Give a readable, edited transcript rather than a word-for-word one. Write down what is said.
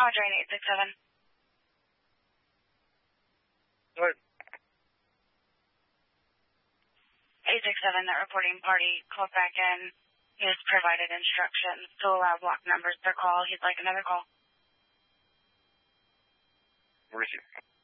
Drain 867. What? 867, that reporting party called back in. He has provided instructions to allow block numbers per call. He'd like another call. Where is he?